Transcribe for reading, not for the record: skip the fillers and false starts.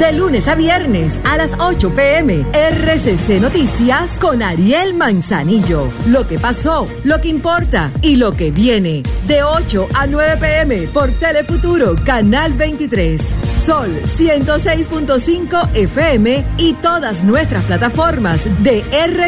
De lunes a viernes a las 8 p.m. RCC Noticias con Ariel Manzanillo. Lo que pasó, lo que importa y lo que viene. De 8 a 9 p.m. por Telefuturo, Canal 23. Sol 106.5 FM y todas nuestras plataformas de